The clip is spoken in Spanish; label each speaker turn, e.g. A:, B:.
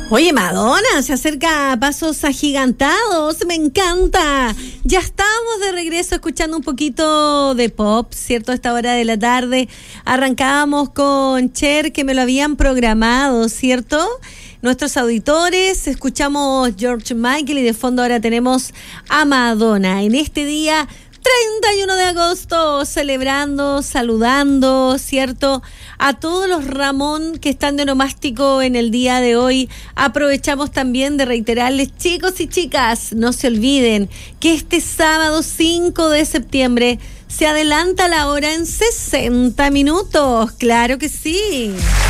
A: Oye, Madonna se acerca a pasos agigantados, me encanta. Ya estamos de regreso escuchando un poquito de pop, ¿cierto? A esta hora de la tarde arrancábamos con Cher, que me lo habían programado, ¿cierto? Nuestros auditores, escuchamos George Michael y de fondo ahora tenemos a Madonna. En este día 31 de agosto, celebrando, saludando, ¿cierto? A todos los Ramón que están de onomástico en el día de hoy. Aprovechamos también de reiterarles, chicos y chicas, no se olviden que este sábado 5 de septiembre se adelanta la hora en 60 minutos. ¡Claro que sí!